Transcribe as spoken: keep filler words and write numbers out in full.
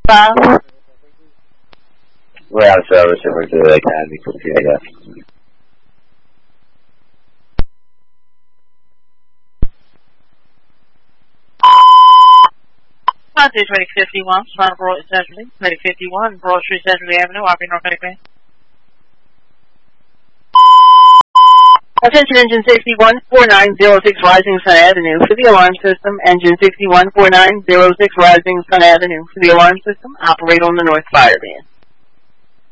five. We're out of service over to the Academy Computer. Frontage ready fifty-one, Smart Broad Centrally, ready fifty-one, Broad Street Centrally Avenue, R P North Medic. Attention engine sixty-one four nine zero six Rising Sun Avenue for the alarm system. Engine sixty-one four nine zero six Rising Sun Avenue for the alarm system. Operate on the North Fire Band.